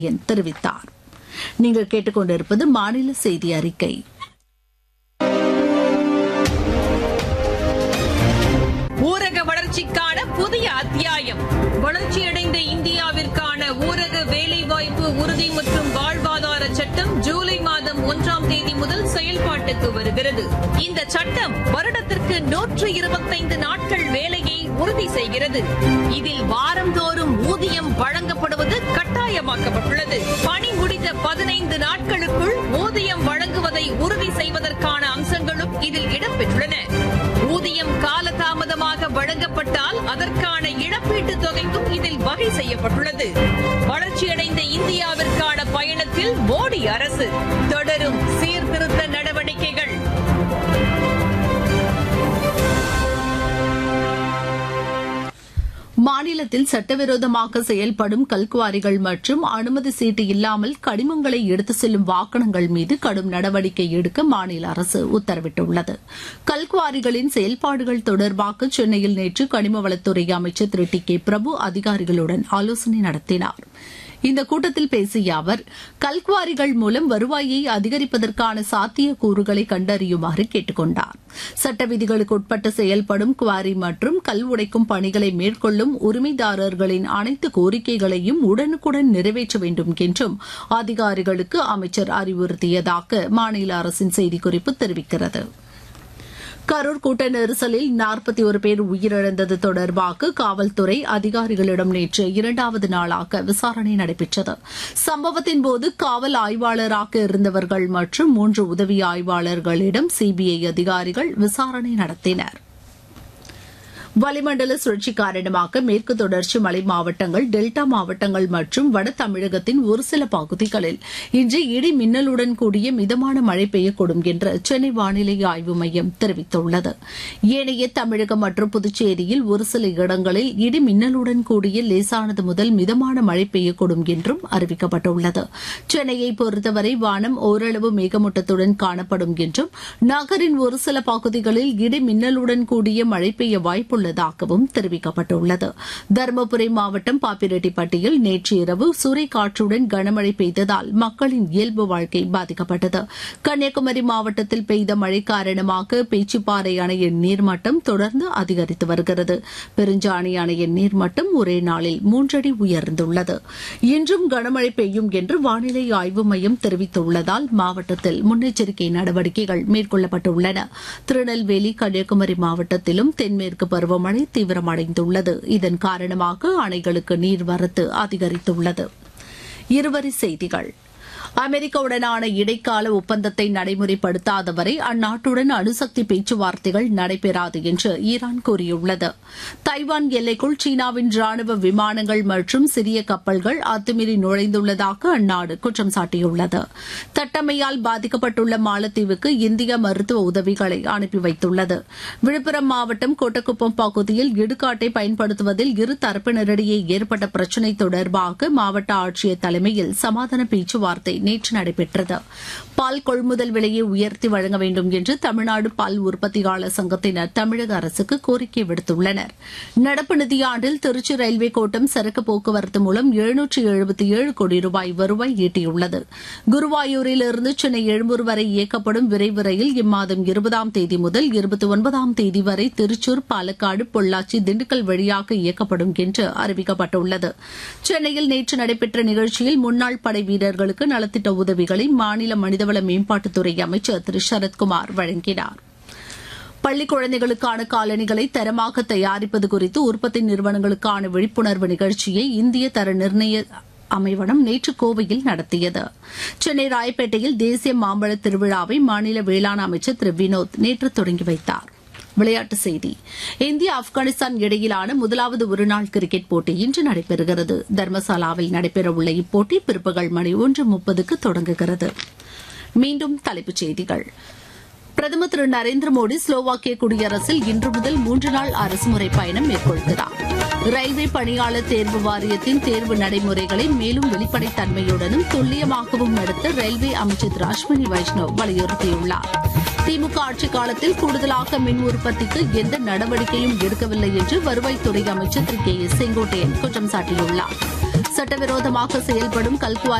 தெரிவித்தார். நீங்கள் கேட்டுக்கொண்டிருப்பது மாநில செய்தி அறிக்கை. ஊரக வளர்ச்சிக்கான புதிய அத்தியாயம். வளர்ச்சியடைந்த இந்தியாவிற்கான ஊரக வேலைவாய்ப்பு உறுதி மற்றும் வாழ்வாதார சட்டம் ஜூலை மாதம் 1ஆம் தேதி முதல் செயல்பாட்டுக்கு வருகிறது. இந்த சட்டம் வருடத்திற்கு 125 நாட்கள் வேலையை உறுதி செய்கிறது. இதில் வாரந்தோறும் ஊதியம் வழங்கப்படுவது கட்டாயமாக்கப்பட்டுள்ளது. பணி முடிந்த 15 நாட்களுக்குள் ஊதியம் வழங்குவதை உறுதி செய்வதற்கான அம்சங்களும் இதில் இடம்பெற்றுள்ளன. ஊதியம் காலதாமதமாக வழங்கப்பட்டால் அதற்கான இழப்பீட்டுத் தொகைக்கும் இதில் வகை செய்யப்பட்டுள்ளது. வளர்ச்சியடைந்த இந்தியாவிற்கான பயணத்தில் மோடி அரசு தொடரும் சீர்திருத்த நடவடிக்கைகள். மாநிலத்தில் சட்டவிரோதமாக செயல்படும் கல்குவாரிகள் மற்றும் அனுமதி சீட்டு இல்லாமல் கனிமங்களை எடுத்துச் செல்லும் வாகனங்கள் மீது கடும் நடவடிக்கை எடுக்க மாநில அரசு உத்தரவிட்டுள்ளது. கல்குவாரிகளின் செயல்பாடுகள் தொடர்பாக சென்னையில் நேற்று கனிமவளத்துறை அமைச்சர் திரு டி கே பிரபு அதிகாரிகளுடன் ஆலோசனை நடத்தினார். இந்த கூட்டத்தில் பேசிய அவர், கல்குவாரிகள் மூலம் வருவாயை அதிகரிப்பதற்கான சாத்தியக்கூறுகளை கண்டறியுமாறு கேட்டுக் கொண்டார். சட்ட விதிகளுக்கு உட்பட்டு செயல்படும் குவாரி மற்றும் கல் உடைக்கும் பணிகளை மேற்கொள்ளும் உரிமைதாரர்களின் அனைத்து கோரிக்கைகளையும் உடனுக்குடன் நிறைவேற்ற வேண்டும் என்றும் அதிகாரிகளுக்கு அமைச்சர் அறிவுறுத்தியதாக மாநில அரசின் செய்திக்குறிப்பு தெரிவிக்கிறது. கரூர் கூட்ட நெரிசலில் 41 பேர் உயிரிழந்தது தொடர்பாக காவல்துறை அதிகாரிகளிடம் நேற்று 2வது நாளாக விசாரணை நடைபெற்றது. சம்பவத்தின்போது காவல் ஆய்வாளராக இருந்தவர்கள் மற்றும் 3 உதவி ஆய்வாளர்களிடம் சிபிஐ அதிகாரிகள் விசாரணை நடத்தினர். வளிமண்டல சுழற்சி காரணமாக மேற்கு தொடர்ச்சி மலை மாவட்டங்கள், டெல்டா மாவட்டங்கள் மற்றும் வட தமிழகத்தின் ஒரு சில பகுதிகளில் இன்று இடி மின்னலுடன் கூடிய மிதமான மழை பெய்யக்கூடும் என்று சென்னை வானிலை ஆய்வு மையம் தெரிவித்துள்ளது. ஏனைய தமிழகம் மற்றும் புதுச்சேரியில் ஒரு சில இடங்களில் இடி மின்னலுடன் கூடிய லேசானது முதல் மிதமான மழை பெய்யக்கூடும் என்றும் அறிவிக்கப்பட்டுள்ளது. சென்னையை பொறுத்தவரை வானம் ஓரளவு மேகமூட்டத்துடன் காணப்படும் என்றும் நகரின் ஒரு சில பகுதிகளில் இடி மின்னலுடன் கூடிய மழை பெய்ய வாய்ப்பு உள்ளதாகவும் தெரிவிக்கப்பட்டுள்ளது. தருமபுரி மாவட்டம் பாப்பிரெட்டிப்பட்டியில் நேற்று இரவு சூறைக்காற்றுடன் கனமழை பெய்ததால் மக்களின் இயல்பு வாழ்க்கை பாதிக்கப்பட்டது. கன்னியாகுமரி மாவட்டத்தில் பெய்த மழை காரணமாக பேச்சிப்பாறை அணையின் நீர்மட்டம் தொடர்ந்து அதிகரித்து வருகிறது. பெருஞ்சாணி அணையின் நீர்மட்டம் ஒரே நாளில் 3 அடி உயர்ந்துள்ளது. இன்றும் கனமழை பெய்யும் என்று வானிலை ஆய்வு மையம் தெரிவித்துள்ளதால் மாவட்டத்தில் முன்னெச்சரிக்கை நடவடிக்கைகள் மேற்கொள்ளப்பட்டுள்ளன. திருநெல்வேலி, கன்னியாகுமரி மாவட்டத்திலும் தென்மேற்கு பருவமழை தீவிரமடைந்துள்ளது. இதன் காரணமாக அணைகளுக்கு நீர்வரத்து அதிகரித்துள்ளது. இருவரி செய்திகள். அமெரிக்காவுடனான இடைக்கால ஒப்பந்தத்தை நடைமுறைப்படுத்தாதவரை அந்நாட்டுடன் அணுசக்தி பேச்சுவார்த்தைகள் நடைபெறாது என்று ஈரான் கூறியுள்ளது. தைவான் எல்லைக்குள் சீனாவின் ராணுவ விமானங்கள் மற்றும் சிறிய கப்பல்கள் அத்துமீறி நுழைந்துள்ளதாக அந்நாடு குற்றம் சாட்டியுள்ளது. தட்டம்மையால் பாதிக்கப்பட்டுள்ள மாலத்தீவுக்கு இந்தியா மருத்துவ உதவிகளை அனுப்பி வைத்துள்ளது. விழுப்புரம் மாவட்டம் கோட்டக்குப்பம் பகுதியில் இடுகாட்டை பயன்படுத்துவதில் இரு தரப்பினரிடையே ஏற்பட்ட பிரச்சினை தொடர்பாக மாவட்ட ஆட்சியர் தலைமையில் சமாதான பேச்சுவார்த்தை நேற்று நடைபெற்றது. பால் கொள்முதல் விலையை உயர்த்தி வழங்க வேண்டும் என்று தமிழ்நாடு பால் உற்பத்தியாளர் சங்கத்தினர் தமிழக அரசுக்கு கோரிக்கை விடுத்துள்ளனர். நடப்பு நிதியாண்டில் திருச்சி ரயில்வே கோட்டம் சரக்கு போக்குவரத்து மூலம் 777 கோடி ரூபாய் வருவாய் ஈட்டியுள்ளது. குருவாயூரிலிருந்து சென்னை எழும்பூர் வரை இயக்கப்படும் விரைவு ரயில் இம்மாதம் 20ஆம் தேதி முதல் 29ஆம் தேதி வரை திருச்சூர், பாலக்காடு, பொள்ளாச்சி, திண்டுக்கல் வழியாக இயக்கப்படும் என்று அறிவிக்கப்பட்டுள்ளது. சென்னையில் நேற்று நடைபெற்ற நிகழ்ச்சியில் முன்னாள் படை வீரர்களுக்கு நலத்திட்ட உதவிகளை மாநில மனிதவள மேம்பாட்டுத்துறை அமைச்சர் திரு சரத்குமார் வழங்கினார். பள்ளி குழந்தைகளுக்கான காலணிகளை தரமாக தயாரிப்பது குறித்து உற்பத்தி நிறுவனங்களுக்கான விழிப்புணர்வு நிகழ்ச்சியை இந்திய தர நிர்ணய அமைவனம் நேற்று கோவையில் நடத்தியது. சென்னை ராயப்பேட்டையில் தேசிய மாம்பழ திருவிழாவை மாநில வேளாண் அமைச்சர் திரு வினோத் நேற்று தொடங்கி வைத்தார். விளையாட்டுச் செய்தி. இந்தியா, ஆப்கானிஸ்தான் இடையிலான முதலாவது ஒருநாள் கிரிக்கெட் போட்டி இன்று நடைபெறுகிறது. தர்மசாலாவில் நடைபெறவுள்ள இப்போட்டி பிற்பகல் மணி 1:30க்கு தொடங்குகிறது. மீண்டும் தலைப்புச் செய்திகள். பிரதமர் திரு நரேந்திர மோடி ஸ்லோவாக்கிய குடியரசில் இன்று முதல் 3 நாள் அரசுமுறை பயணம் மேற்கொள்கிறார். ரயில்வே பணியாளர் தேர்வு வாரியத்தின் தேர்வு நடைமுறைகளை மேலும் வெளிப்படைத்தன்மையுடனும் துல்லியமாகவும் நடத்த ரயில்வே அமைச்சர் திரு அஸ்வினி வைஷ்ணவ் வலியுறுத்தியுள்ளார். திமுக ஆட்சிக் காலத்தில் கூடுதலாக மின் உற்பத்திக்கு எந்த நடவடிக்கையும் எடுக்கவில்லை என்று வருவாய்த்துறை அமைச்சர் திரு கே ஏ செங்கோட்டையன் குற்றம் சாட்டியுள்ளார். சட்டவிரோதமாக செயல்படும் கல்குவாரி